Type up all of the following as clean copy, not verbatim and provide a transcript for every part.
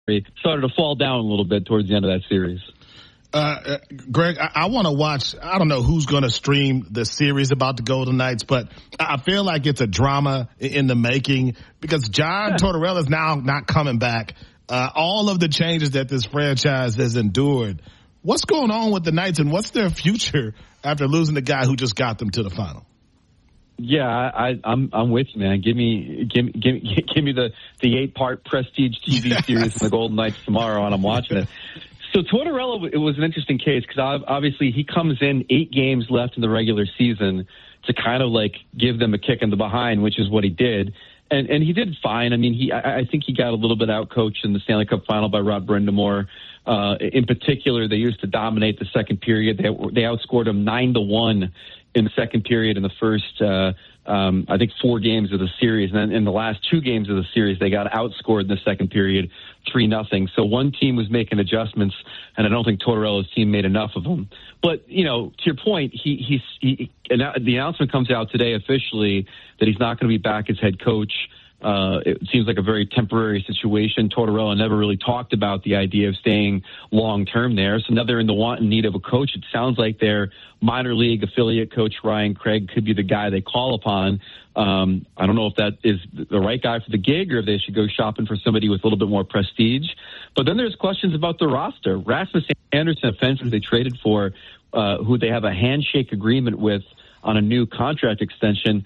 started to fall down a little bit towards the end of that series. Greg, I want to watch. I don't know who's going to stream the series about the Golden Knights, but I feel like it's a drama in the making because John Tortorella is now not coming back. All of the changes that this franchise has endured. What's going on with the Knights, and what's their future after losing the guy who just got them to the final? Yeah, I'm with you, man. Give me the 8-part prestige TV series from the Golden Knights tomorrow, and I'm watching it. So Tortorella, it was an interesting case because obviously he comes in 8 games left in the regular season to kind of like give them a kick in the behind, which is what he did. And he did fine. I mean, I think he got a little bit out-coached in the Stanley Cup final by Rod Brind'Amour. In particular, they used to dominate the second period. They outscored him 9-1 in the second period in the first, I think, 4 games of the series. And then in the last 2 games of the series, they got outscored in the second period 3-0. So one team was making adjustments, and I don't think Tortorella's team made enough of them. But, you know, to your point, the announcement comes out today officially that he's not going to be back as head coach. It seems like a very temporary situation. Tortorella never really talked about the idea of staying long-term there. So now they're in the want and need of a coach. It sounds like their minor league affiliate coach, Ryan Craig, could be the guy they call upon. I don't know if that is the right guy for the gig or if they should go shopping for somebody with a little bit more prestige. But then there's questions about the roster. Rasmus Anderson, a defenseman they traded for, who they have a handshake agreement with on a new contract extension,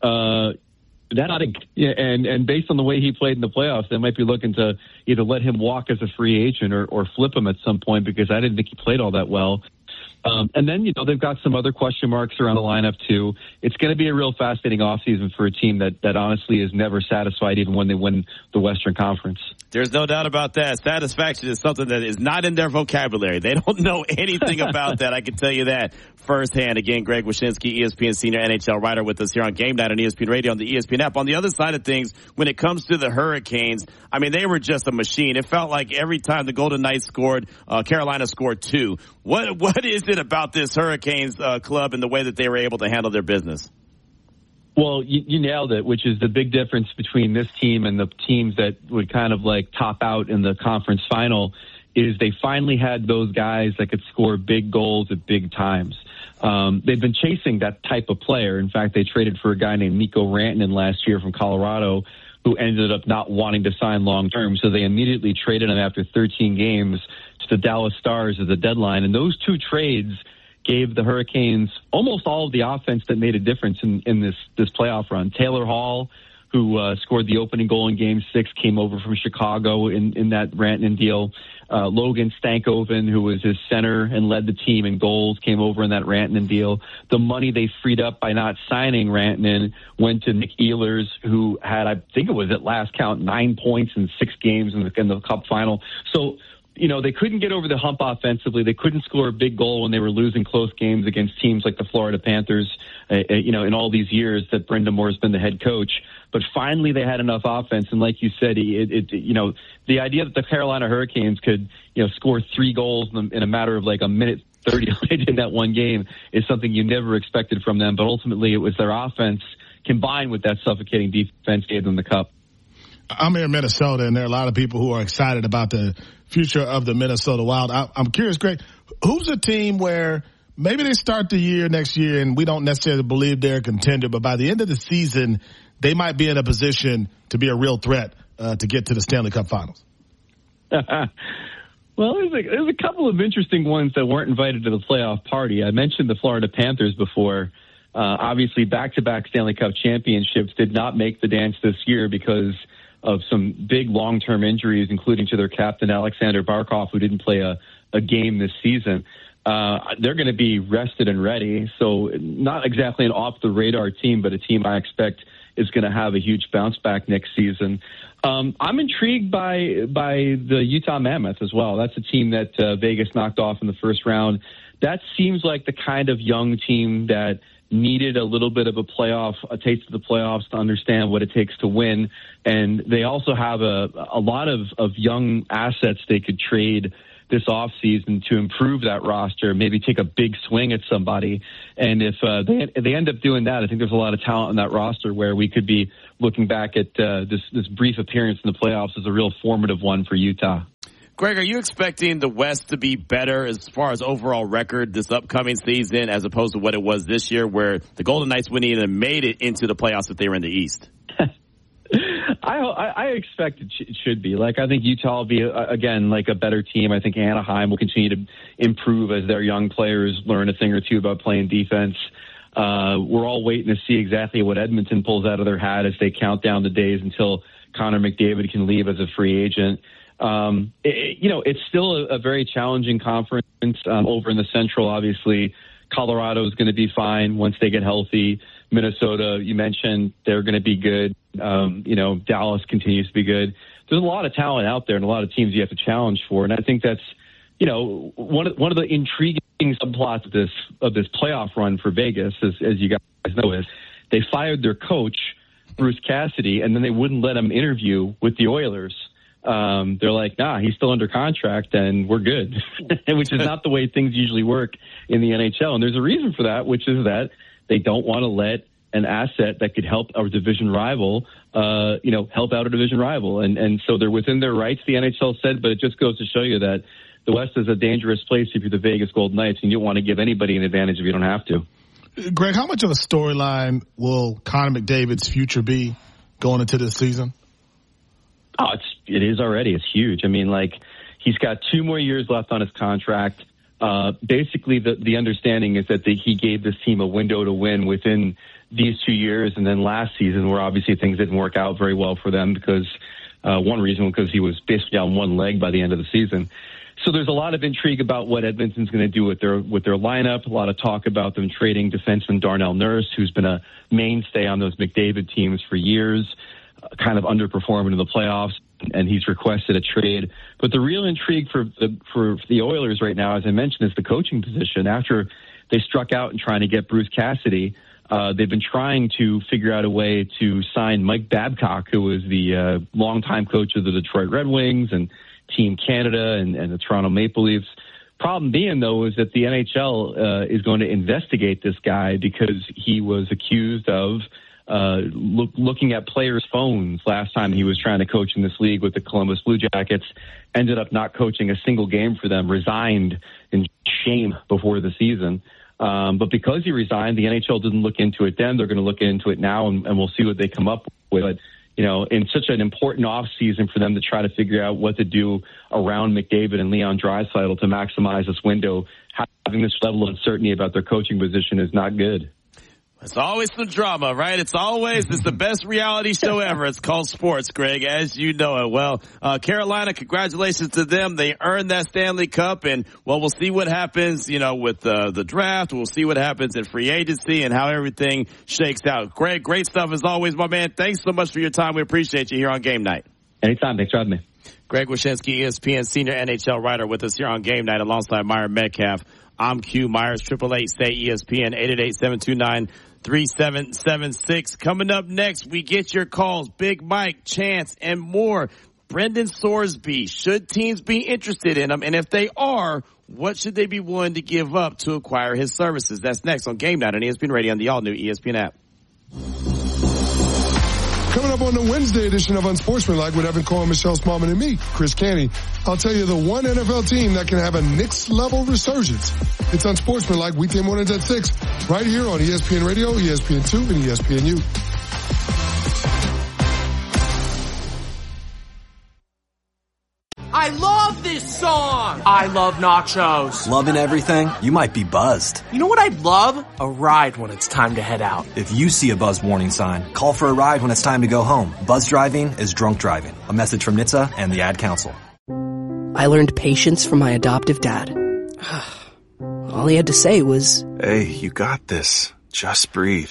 and based on the way he played in the playoffs, they might be looking to either let him walk as a free agent or flip him at some point because I didn't think he played all that well. And then, you know, they've got some other question marks around the lineup, too. It's going to be a real fascinating offseason for a team that honestly is never satisfied even when they win the Western Conference. There's no doubt about that. Satisfaction is something that is not in their vocabulary. They don't know anything about that. I can tell you that firsthand. Again, Greg Wyshynski, ESPN senior NHL writer with us here on Game Night on ESPN Radio on the ESPN app. On the other side of things, when it comes to the Hurricanes, I mean, they were just a machine. It felt like every time the Golden Knights scored, Carolina scored 2. What is it about this Hurricanes club and the way that they were able to handle their business? Well, you nailed it, which is the big difference between this team and the teams that would kind of like top out in the conference final is they finally had those guys that could score big goals at big times. They've been chasing that type of player. In fact, they traded for a guy named Mikko Rantanen last year from Colorado who ended up not wanting to sign long-term. So they immediately traded him after 13 games to the Dallas Stars at the deadline. And those 2 trades gave the Hurricanes almost all of the offense that made a difference in this playoff run. Taylor Hall, who scored the opening goal in Game 6, came over from Chicago in that Rantanen deal. Logan Stankoven, who was his center and led the team in goals, came over in that Rantanen deal. The money they freed up by not signing Rantanen went to Nick Ehlers, who had, I think it was at last count, 9 points in 6 games in the Cup final. So, you know, they couldn't get over the hump offensively. They couldn't score a big goal when they were losing close games against teams like the Florida Panthers, in all these years that Brind'Amour has been the head coach. But finally they had enough offense. And like you said, the idea that the Carolina Hurricanes could, score 3 goals in a matter of like a minute 30 in that one game is something you never expected from them. But ultimately it was their offense combined with that suffocating defense gave them the cup. I'm here in Minnesota, and there are a lot of people who are excited about the future of the Minnesota Wild. I'm curious, Greg, who's a team where maybe they start the year next year and we don't necessarily believe they're a contender, but by the end of the season, they might be in a position to be a real threat to get to the Stanley Cup Finals? Well, there's a couple of interesting ones that weren't invited to the playoff party. I mentioned the Florida Panthers before. Obviously, back-to-back Stanley Cup championships did not make the dance this year because of some big long-term injuries, including to their captain, Alexander Barkov, who didn't play a game this season. They're going to be rested and ready, so not exactly an off-the-radar team, but a team I expect is going to have a huge bounce back next season. I'm intrigued by the Utah Mammoth as well. That's a team that Vegas knocked off in the first round. That seems like the kind of young team that needed a little bit of a taste of the playoffs to understand what it takes to win. And they also have a lot of young assets they could trade this offseason to improve that roster, maybe take a big swing at somebody. And if they end up doing that, I think there's a lot of talent on that roster where we could be looking back at this brief appearance in the playoffs as a real formative one for Utah. Greg, are you expecting the West to be better as far as overall record this upcoming season as opposed to what it was this year where the Golden Knights wouldn't even made it into the playoffs if they were in the East? I expect it should be. Like, I think Utah will be, again, like a better team. I think Anaheim will continue to improve as their young players learn a thing or two about playing defense. We're all waiting to see exactly what Edmonton pulls out of their hat as they count down the days until Connor McDavid can leave as a free agent. It's still a very challenging conference over in the Central. Obviously, Colorado is going to be fine once they get healthy. Minnesota, you mentioned, they're going to be good. Dallas continues to be good. There's a lot of talent out there and a lot of teams you have to challenge for. And I think that's, one of the intriguing subplots of this playoff run for Vegas, as you guys know, is they fired their coach, Bruce Cassidy, and then they wouldn't let him interview with the Oilers. They're like, nah, he's still under contract and we're good, which is not the way things usually work in the NHL. And there's a reason for that, which is that they don't want to let an asset that could help our division rival, help out a division rival. And so they're within their rights, the NHL said, but it just goes to show you that the West is a dangerous place if you're the Vegas Golden Knights, and you don't want to give anybody an advantage if you don't have to. Greg, how much of a storyline will Connor McDavid's future be going into this season? Oh, it is already. It's huge. I mean, he's got 2 more years left on his contract. Basically, the understanding is that he gave this team a window to win within these 2 years, and then last season, where obviously things didn't work out very well for them because one reason because he was basically on one leg by the end of the season. So there's a lot of intrigue about what Edmonton's going to do with their lineup. A lot of talk about them trading defenseman Darnell Nurse, who's been a mainstay on those McDavid teams for years, kind of underperforming in the playoffs, and he's requested a trade. But the real intrigue for the Oilers right now, as I mentioned, is the coaching position. After they struck out in trying to get Bruce Cassidy, they've been trying to figure out a way to sign Mike Babcock, who was the longtime coach of the Detroit Red Wings and Team Canada and the Toronto Maple Leafs. Problem being, though, is that the NHL is going to investigate this guy because he was accused of looking at players' phones last time he was trying to coach in this league with the Columbus Blue Jackets, ended up not coaching a single game for them, resigned in shame before the season. But because he resigned, the NHL didn't look into it then. They're going to look into it now, and we'll see what they come up with. But, in such an important off season for them to try to figure out what to do around McDavid and Leon Draisaitl to maximize this window, having this level of uncertainty about their coaching position is not good. It's always some drama, right? It's the best reality show ever. It's called sports, Greg, as you know it. Well, Carolina, congratulations to them. They earned that Stanley Cup, and, we'll see what happens, with the draft. We'll see what happens in free agency and how everything shakes out. Greg, great stuff as always, my man. Thanks so much for your time. We appreciate you here on Game Night. Anytime. Thanks for having me. Greg Wyshynski, ESPN senior NHL writer, with us here on Game Night alongside Myron Metcalf. I'm Q Myers, 888-SAY-ESPN, 888-729-3776. Coming up next, we get your calls. Big Mike, Chance, and more. Brendan Sorsby, should teams be interested in him? And if they are, what should they be willing to give up to acquire his services? That's next on Game Night on ESPN Radio and the all-new ESPN app. Coming up on the Wednesday edition of Unsportsmanlike with Evan Cohen, Michelle Smallman, and me, Chris Canty, I'll tell you the one NFL team that can have a Knicks-level resurgence. It's Unsportsmanlike, weekday mornings at 6, right here on ESPN Radio, ESPN2, and ESPNU. I love this song! I love nachos. Loving everything? You might be buzzed. You know what I'd love? A ride when it's time to head out. If you see a buzz warning sign, call for a ride when it's time to go home. Buzz driving is drunk driving. A message from NHTSA and the Ad Council. I learned patience from my adoptive dad. All he had to say was, "Hey, you got this. Just breathe."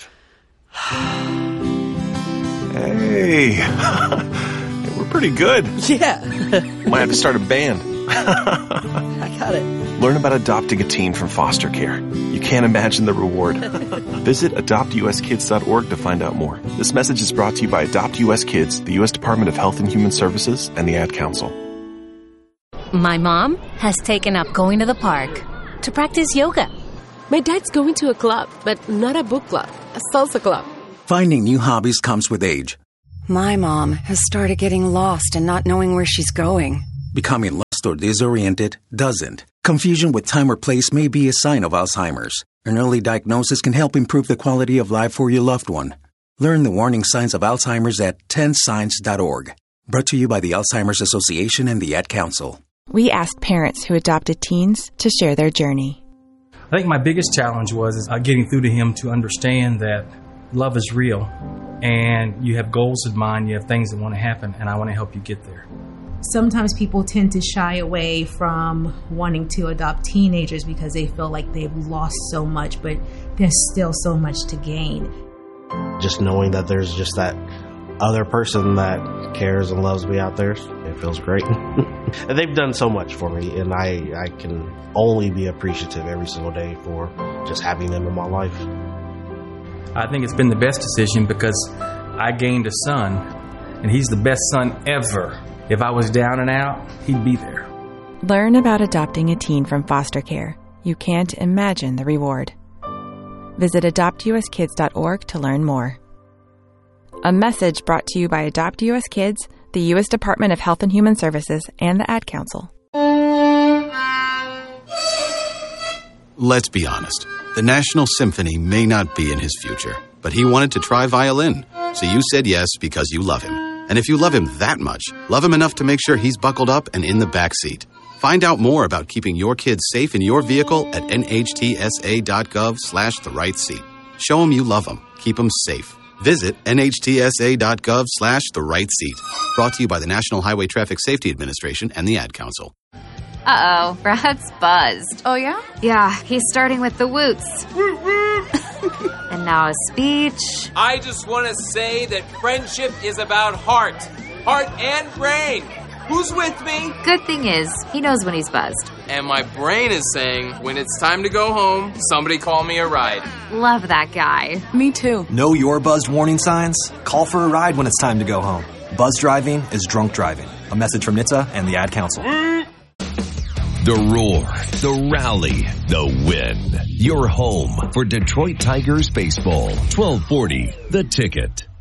Hey. We're pretty good. Yeah. Might have to start a band. I got it. Learn about adopting a teen from foster care. You can't imagine the reward. Visit adoptuskids.org to find out more. This message is brought to you by Adopt US Kids, the U.S. Department of Health and Human Services, and the Ad Council. My mom has taken up going to the park to practice yoga. My dad's going to a club, but not a book club, a salsa club. Finding new hobbies comes with age. My mom has started getting lost and not knowing where she's going. Becoming lost or disoriented doesn't. Confusion with time or place may be a sign of Alzheimer's. An early diagnosis can help improve the quality of life for your loved one. Learn the warning signs of Alzheimer's at 10signs.org. Brought to you by the Alzheimer's Association and the Ad Council. We asked parents who adopted teens to share their journey. I think my biggest challenge was getting through to him to understand that love is real and you have goals in mind, you have things that want to happen, and I want to help you get there. Sometimes people tend to shy away from wanting to adopt teenagers because they feel like they've lost so much, but there's still so much to gain. Just knowing that there's just that other person that cares and loves me out there, it feels great. And they've done so much for me, and I can only be appreciative every single day for just having them in my life. I think it's been the best decision because I gained a son, and he's the best son ever. If I was down and out, he'd be there. Learn about adopting a teen from foster care. You can't imagine the reward. Visit adoptuskids.org to learn more. A message brought to you by Adopt US Kids, the U.S. Department of Health and Human Services, and the Ad Council. Let's be honest. The National Symphony may not be in his future, but he wanted to try violin. So you said yes because you love him. And if you love him that much, love him enough to make sure he's buckled up and in the back seat. Find out more about keeping your kids safe in your vehicle at nhtsa.gov/the-right-seat. Show them you love them. Keep them safe. Visit nhtsa.gov/the-right-seat. Brought to you by the National Highway Traffic Safety Administration and the Ad Council. Uh-oh, Brad's buzzed. Oh, yeah? Yeah, he's starting with the woots. And now a speech. I just want to say that friendship is about heart and brain. Who's with me? Good thing is, he knows when he's buzzed. And my brain is saying, when it's time to go home, somebody call me a ride. Love that guy. Me too. Know your buzzed warning signs? Call for a ride when it's time to go home. Buzz driving is drunk driving. A message from NHTSA and the Ad Council. The roar, the rally, the win. Your home for Detroit Tigers baseball. 1240, The Ticket.